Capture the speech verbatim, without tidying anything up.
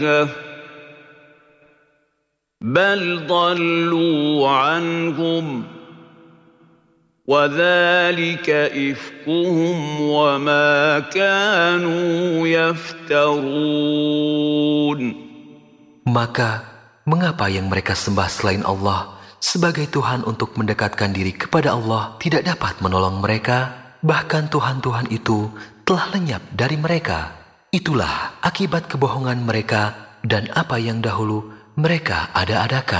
بل ضلوا عنهم وذلك إفكهم وما كانوا يفترون. Maka mengapa yang mereka sembah selain Allah sebagai Tuhan untuk mendekatkan diri kepada Allah tidak dapat menolong mereka? Bahkan Tuhan-Tuhan itu telah lenyap dari mereka. Itulah akibat kebohongan mereka dan apa yang dahulu mereka ada-adakan.